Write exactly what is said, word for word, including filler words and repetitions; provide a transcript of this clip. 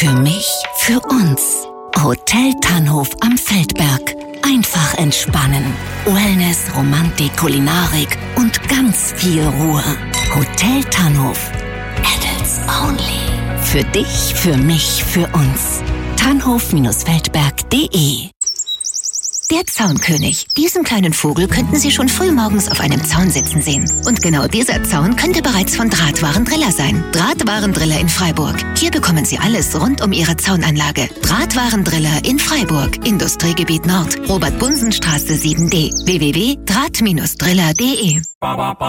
für mich, für uns. Hotel Tannhof am Feldberg. Einfach entspannen. Wellness, Romantik, Kulinarik und ganz viel Ruhe. Hotel Tannhof. Adults only. Für dich, für mich, für uns. Tannhof Feldberg punkt de. Der Zaunkönig. Diesen kleinen Vogel könnten Sie schon früh morgens auf einem Zaun sitzen sehen. Und genau dieser Zaun könnte bereits von Drahtwarendriller sein. Drahtwarendriller in Freiburg. Hier bekommen Sie alles rund um Ihre Zaunanlage. Drahtwarendriller in Freiburg. Industriegebiet Nord. Robert-Bunsen-Straße sieben D. w w w punkt draht Bindestrich driller punkt de